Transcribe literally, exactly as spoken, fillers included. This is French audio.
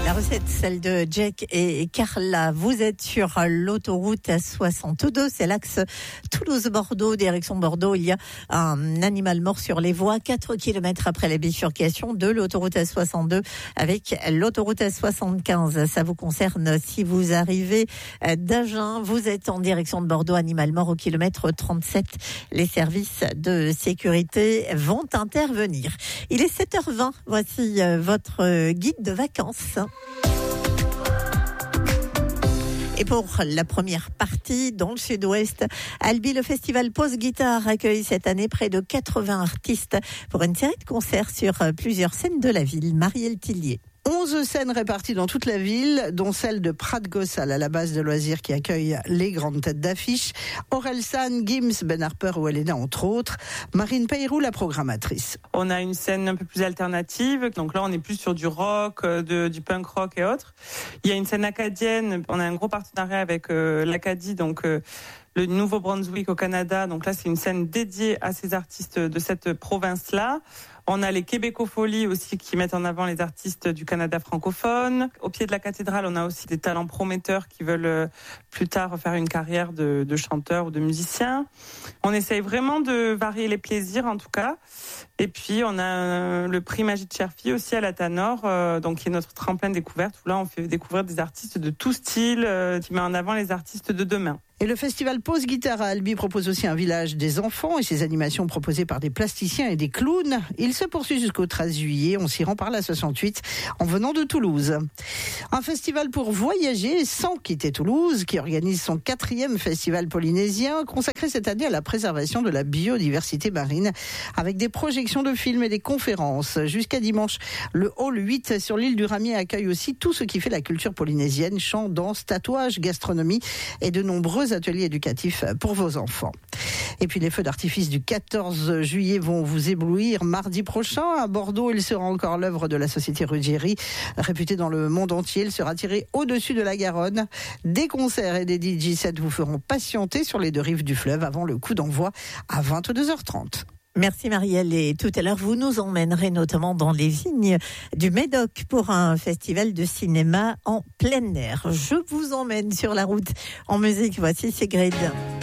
La recette, celle de Jack et Carla. Vous êtes sur l'autoroute A soixante-deux, c'est l'axe Toulouse-Bordeaux, direction Bordeaux. Il y a un animal mort sur les voies, quatre kilomètres après la bifurcation de l'autoroute A soixante-deux avec l'autoroute A soixante-quinze. Ça vous concerne si vous arrivez d'Agen, vous êtes en direction de Bordeaux, animal mort au kilomètre trente-sept. Les services de sécurité vont intervenir. Il est sept heures vingt, voici votre guide de vacances. Et pour la première partie, dans le sud-ouest, Albi, le festival Pause Guitare accueille cette année près de quatre-vingts artistes pour une série de concerts sur plusieurs scènes de la ville. Marielle Tillier. onze scènes réparties dans toute la ville, dont celle de Prat-Gossal, à la base de loisirs qui accueille les grandes têtes d'affiche. Orelsan, Gims, Ben Harper ou Elena, entre autres. Marine Peyrou, la programmatrice. On a une scène un peu plus alternative. Donc là, on est plus sur du rock, de, du punk rock et autres. Il y a une scène acadienne. On a un gros partenariat avec euh, l'Acadie, donc euh, le Nouveau-Brunswick au Canada. Donc là, c'est une scène dédiée à ces artistes de cette province-là. On a les Québécofolies aussi qui mettent en avant les artistes du Canada francophone. Au pied de la cathédrale, on a aussi des talents prometteurs qui veulent plus tard faire une carrière de, de chanteur ou de musicien. On essaye vraiment de varier les plaisirs en tout cas. Et puis on a le prix Magie de Cherfi aussi à la Tanor, euh, donc qui est notre tremplin de découverte où là on fait découvrir des artistes de tout style, euh, qui met en avant les artistes de demain. Et le festival Pause Guitare à Albi propose aussi un village des enfants et ses animations proposées par des plasticiens et des clowns. Il se poursuit jusqu'au treize juillet. On s'y rend par la soixante-huit en venant de Toulouse. Un festival pour voyager sans quitter Toulouse qui organise son quatrième festival polynésien consacré cette année à la préservation de la biodiversité marine avec des projections de films et des conférences. Jusqu'à dimanche, le hall huit sur l'île du Ramier accueille aussi tout ce qui fait la culture polynésienne, chant, danse, tatouage, gastronomie et de nombreux ateliers éducatifs pour vos enfants. Et puis les feux d'artifice du quatorze juillet vont vous éblouir mardi prochain. À Bordeaux, il sera encore l'œuvre de la société Ruggieri, réputée dans le monde entier. Il sera tiré au-dessus de la Garonne. Des concerts et des D J sets vous feront patienter sur les deux rives du fleuve avant le coup d'envoi à vingt-deux heures trente. Merci Marielle, et tout à l'heure vous nous emmènerez notamment dans les vignes du Médoc pour un festival de cinéma en plein air. Je vous emmène sur la route en musique, voici Sigrid.